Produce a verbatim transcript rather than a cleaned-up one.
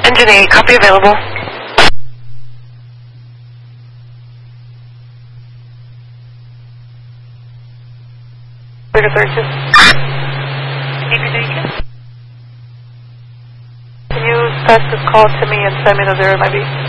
Engine eight, copy available. Clear to thirty-two. Can you pass this call to me and send me the zero, maybe?